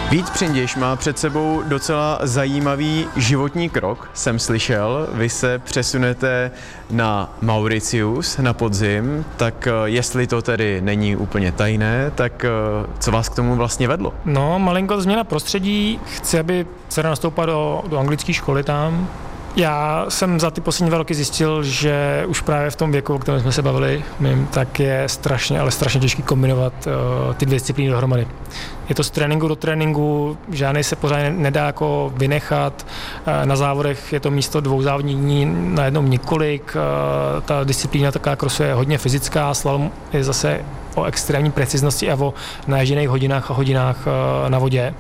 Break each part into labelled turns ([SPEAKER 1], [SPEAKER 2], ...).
[SPEAKER 1] Vít Přindiš má před sebou docela zajímavý životní krok, jsem slyšel. Vy se přesunete na Mauritius na podzim, tak jestli to tedy není úplně tajné, tak co vás k tomu vlastně vedlo?
[SPEAKER 2] No, malinko změna prostředí. Chci, aby dcera nastoupila do anglické školy tam. Já jsem za ty poslední 2 roky zjistil, že už právě v tom věku, o kterém jsme se bavili, tak je strašně, ale strašně těžký kombinovat ty 2 disciplíny dohromady. Je to z tréninku do tréninku, žádný se pořád nedá jako vynechat. Na závodech je to místo 2 závodních dní, najednou několik. Ta disciplína taková crossu je hodně fyzická, slalom je zase o extrémní preciznosti a o naježděných hodinách a hodinách na vodě.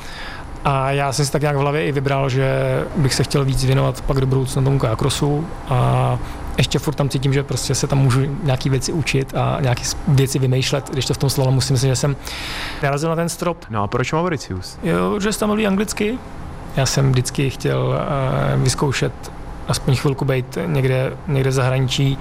[SPEAKER 2] A já jsem si tak nějak v hlavě i vybral, že bych se chtěl víc věnovat pak do budoucna tomu crossu a ještě furt tam cítím, že prostě se tam můžu nějaký věci učit a nějaké věci vymýšlet, když to v tom slalomu si myslím, že jsem narazil na ten strop.
[SPEAKER 1] No a proč Mauritius?
[SPEAKER 2] Jo, že se tam mluví anglicky. Já jsem vždycky chtěl vyzkoušet aspoň chvilku být někde v zahraničí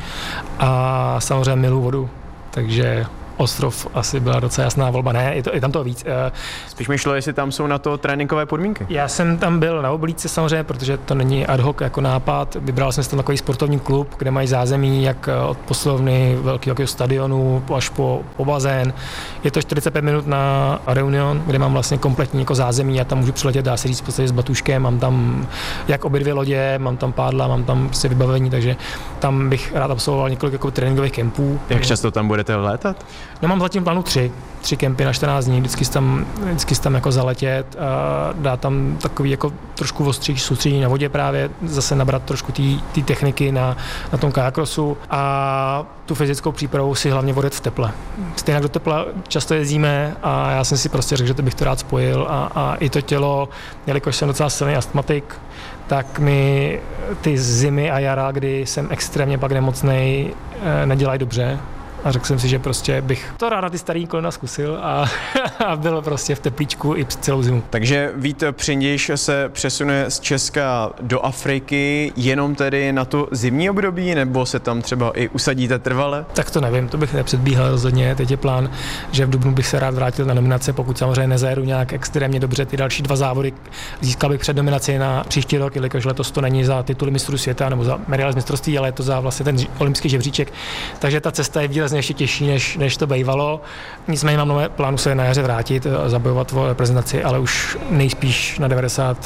[SPEAKER 2] a samozřejmě miluji vodu, takže ostrov asi byla docela jasná volba. Ne, je tam toho víc.
[SPEAKER 1] Spíš mi šlo, jestli tam jsou na to tréninkové podmínky.
[SPEAKER 2] Já jsem tam byl na Oblídce samozřejmě, protože to není ad hoc jako nápad. Vybral jsem si tam takový sportovní klub, kde mají zázemí jak od posilovny, velkého stadionu až po bazén. Je to 45 minut na Reunion, kde mám vlastně kompletní jako zázemí a tam můžu přiletět, dá se říct, v podstatě s batuškem. Mám tam jak obě 2 lodě, mám tam pádla, mám tam prostě vybavení, takže tam bych rád absolvoval několik jako tréninkových kempů.
[SPEAKER 1] Jak často tam budete létat?
[SPEAKER 2] No, mám zatím plánu 3 kempy na 14 dní, vždycky tam jako zaletět a dát tam takový jako trošku ostřejší soustředění na vodě právě, zase nabrat trošku té techniky na tom kajakrosu a tu fyzickou přípravu si hlavně vodit v teple. Stejně do tepla často jezdíme a já jsem si prostě řekl, že to bych to rád spojil a i to tělo, jelikož jsem docela silný astmatik, tak mi ty zimy a jara, kdy jsem extrémně pak nemocnej, nedělají dobře. A řekl jsem si, že prostě bych to rád na ty starý kolena zkusil a byl prostě v teplíčku i celou zimu.
[SPEAKER 1] Takže Vít Přindiš se přesune z Česka do Afriky jenom tedy na to zimní období, nebo se tam třeba i usadíte trvale?
[SPEAKER 2] Tak to nevím, to bych nepředbíhal rozhodně. Teď je plán, že v dubnu bych se rád vrátil na nominace, pokud samozřejmě nezajedu nějak extrémně dobře ty další 2 závody. Získal bych přednominaci na příští rok, jelikož letos to není za tituly mistrů světa nebo za medaile z mistrovství, ale je to za vlastně ten olympijský žebříček. Takže ta cesta je výrazně ještě těžší, než to bývalo. Nicméně mám nové plánu se na jaře vrátit a zabojovat o reprezentaci, ale už nejspíš na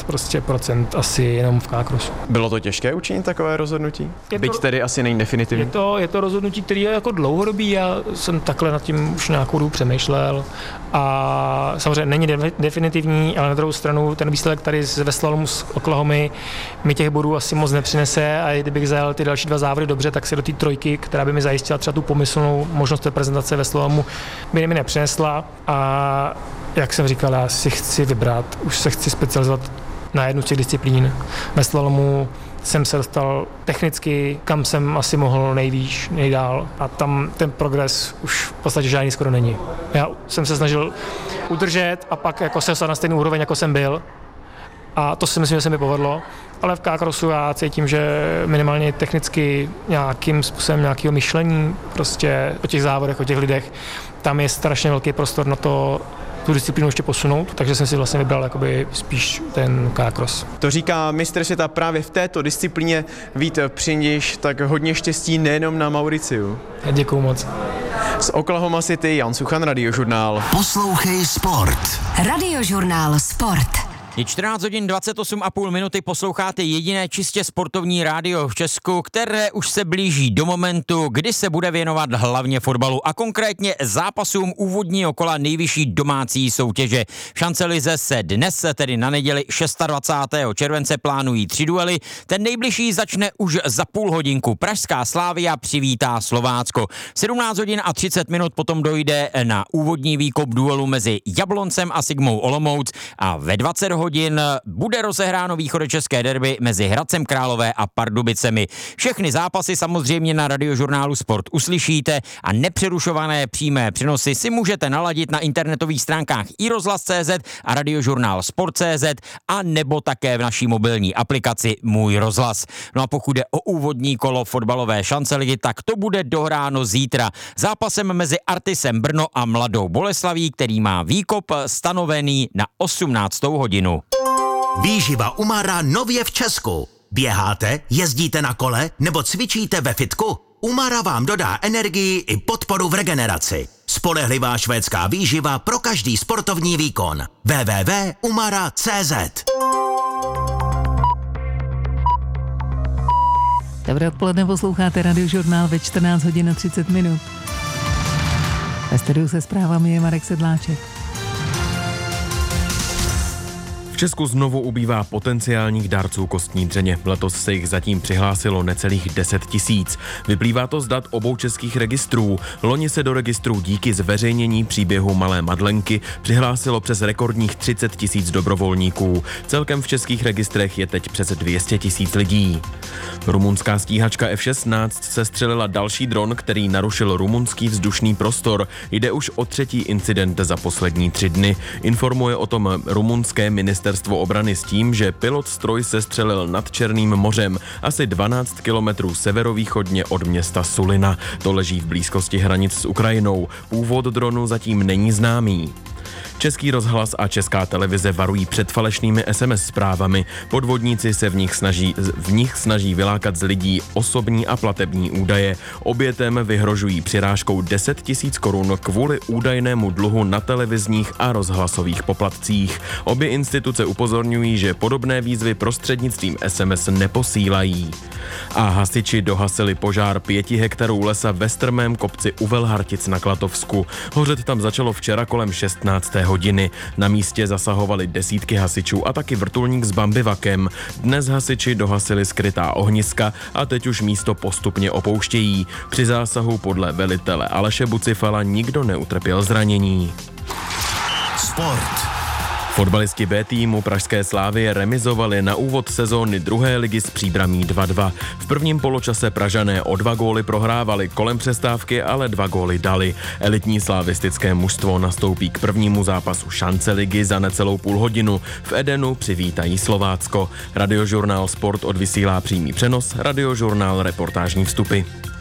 [SPEAKER 2] 90% asi jenom v crossu.
[SPEAKER 1] Bylo to těžké učinit takové rozhodnutí? Byť tedy asi není definitivní.
[SPEAKER 2] Je to rozhodnutí, které je jako dlouhodobý. Já jsem takhle nad tím už nějakou dobu přemýšlel a samozřejmě není definitivní, ale na druhou stranu ten výsledek tady ve slalomu z Oklahomy mi těch bodů asi moc nepřinese a kdybych zajel ty další 2 závody dobře, tak se do té 3, která by mi zajistila třeba tu pomyslnou možnost reprezentace ve slalomu, by mi nepřinesla a jak jsem říkal, já si chci vybrat, už se chci specializovat na jednu z těch disciplín. Ve slalomu jsem se dostal technicky, kam jsem asi mohl nejvýš, nejdál a tam ten progres už v podstatě žádný skoro není. Já jsem se snažil udržet a pak jako se dostat na stejnou úroveň, jako jsem byl a to si myslím, že se mi povedlo. Ale v crossu já cítím, že minimálně technicky nějakým způsobem nějakého myšlení prostě o těch závodech, o těch lidech, tam je strašně velký prostor na to tu disciplínu ještě posunout, takže jsem si vlastně vybral jakoby spíš ten crosс.
[SPEAKER 1] To říká mistr světa právě v této disciplíně Vít Přindiš, tak hodně štěstí nejenom na Mauriciu.
[SPEAKER 2] Děkuju moc.
[SPEAKER 1] Z Oklahoma City Jan Suchan, Radiožurnál.
[SPEAKER 3] Poslouchej sport.
[SPEAKER 4] Radiožurnál Sport.
[SPEAKER 5] Je 14 hodin 28,5 minuty, posloucháte jediné čistě sportovní rádio v Česku, které už se blíží do momentu, kdy se bude věnovat hlavně fotbalu a konkrétně zápasům úvodního kola nejvyšší domácí soutěže. V Šancelize se dnes, tedy na neděli 26. července, plánují 3 duely. Ten nejbližší začne už za půl hodinku. Pražská Slavia přivítá Slovácko. 17 hodin a 30 minut potom dojde na úvodní výkop duelu mezi Jabloncem a Sigmou Olomouc a ve 20 hodin hodin bude rozehráno východočeské derby mezi Hradcem Králové a Pardubicemi. Všechny zápasy samozřejmě na Radiožurnálu Sport uslyšíte a nepřerušované přímé přenosy si můžete naladit na internetových stránkách iRozhlas.cz a Radiožurnál Sport.cz a nebo také v naší mobilní aplikaci Můj rozhlas. No a pokud jde o úvodní kolo fotbalové šance ligy, tak to bude dohráno zítra zápasem mezi Artisem Brno a Mladou Boleslaví, který má výkop stanovený na 18. hodinu.
[SPEAKER 3] Výživa Umara nově v Česku. Běháte, jezdíte na kole nebo cvičíte ve fitku? Umara vám dodá energii i podporu v regeneraci. Spolehlivá švédská výživa pro každý sportovní výkon. www.umara.cz.
[SPEAKER 6] Dobré odpoledne, posloucháte Radiožurnál ve 14 hodin a 30 minut. Ve studiu se zprávami je Marek Sedláček.
[SPEAKER 7] V Česku znovu ubývá potenciálních dárců kostní dřeně. Letos se jich zatím přihlásilo necelých 10 000. Vyplývá to z dat obou českých registrů. Loni se do registrů díky zveřejnění příběhu Malé Madlenky přihlásilo přes rekordních 30 000 dobrovolníků. Celkem v českých registrech je teď přes 200 000 lidí. Rumunská stíhačka F-16 sestřelila další dron, který narušil rumunský vzdušný prostor. Jde už o 3. incident za poslední 3 dny. Informuje o tom rumunské ministerstvo obrany s tím, že pilot stroj sestřelil nad Černým mořem asi 12 kilometrů severovýchodně od města Sulina. To leží v blízkosti hranic s Ukrajinou. Původ dronu zatím není známý. Český rozhlas a Česká televize varují před falešnými SMS zprávami. Podvodníci se v nich snaží vylákat z lidí osobní a platební údaje. Obětem vyhrožují přirážkou 10 000 korun kvůli údajnému dluhu na televizních a rozhlasových poplatcích. Obě instituce upozorňují, že podobné výzvy prostřednictvím SMS neposílají. A hasiči dohasili požár 5 hektarů lesa ve strmém kopci u Velhartic na Klatovsku. Hořet tam začalo včera kolem 16. hodiny. Na místě zasahovali desítky hasičů a taky vrtulník s bambivakem. Dnes hasiči dohasili skrytá ohniska a teď už místo postupně opouštějí. Při zásahu podle velitele Aleše Bucifala nikdo neutrpěl zranění.
[SPEAKER 3] Sport.
[SPEAKER 7] Fotbalisti B týmu pražské Slavie remizovali na úvod sezóny 2. ligy s Příbramí 2-2. V prvním poločase Pražané o 2 góly prohrávali, kolem přestávky ale 2 góly dali. Elitní slavistické mužstvo nastoupí k prvnímu zápasu šance ligy za necelou půl hodinu. V Edenu přivítají Slovácko. Radiožurnál Sport odvysílá přímý přenos, Radiožurnál reportážní vstupy.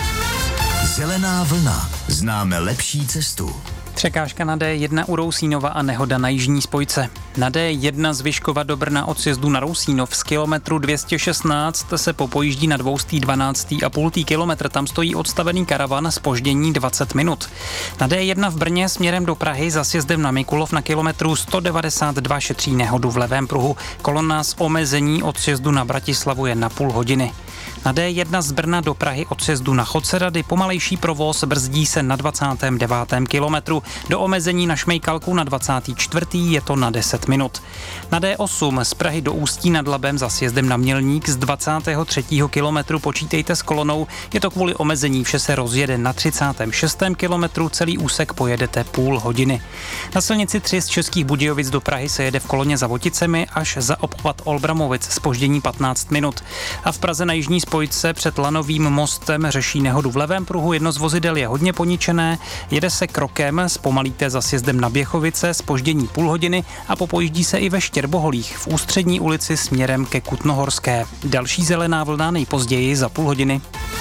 [SPEAKER 3] Zelená vlna. Známe lepší cestu.
[SPEAKER 8] Překážka na D1 u Rousínova a nehoda na jižní spojce. Na D1 z Vyškova do Brna od sjezdu na Rousínov z kilometru 216 se popojíždí na 212,5 kilometr. Tam stojí odstavený karavan, zpoždění 20 minut. Na D1 v Brně směrem do Prahy za sjezdem na Mikulov na kilometru 192 šetří nehodu v levém pruhu. Kolona z omezení od sjezdu na Bratislavu je na půl hodiny. Na D1 z Brna do Prahy od sjezdu na Chodcerady pomalejší provoz, brzdí se na 29. kilometru. Do omezení na Šmejkalku na 24. je to na 10 minut. Na D8 z Prahy do Ústí nad Labem za sjezdem na Mělník z 23. kilometru počítejte s kolonou, je to kvůli omezení, vše se rozjede na 36. kilometru, celý úsek pojedete půl hodiny. Na silnici 3 z Českých Budějovic do Prahy se jede v koloně za Voticemi až za obchvat Olbramovic, zpoždění 15 minut. A v Praze na jižní spojce před Lanovým mostem řeší nehodu v levém pruhu, jedno z vozidel je hodně poničené, jede se krokem, zpomalíte za sjezdem na Běchovice, zpoždění půl hodiny a popojíždí se i ve Štěrboholích v Ústřední ulici směrem ke Kutnohorské. Další zelená vlna nejpozději za půl hodiny.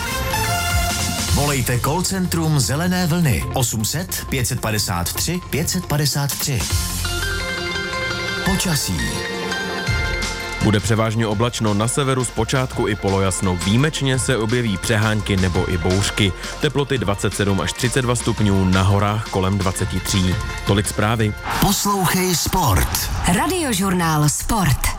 [SPEAKER 3] Volejte call centrum Zelené vlny 800 553 553. Počasí.
[SPEAKER 7] Bude převážně oblačno, na severu zpočátku i polojasno. Výjimečně se objeví přehánky nebo i bouřky. Teploty 27 až 32 stupňů, na horách kolem 23. Tolik zprávy.
[SPEAKER 3] Poslouchej Sport.
[SPEAKER 4] Radiožurnál Sport.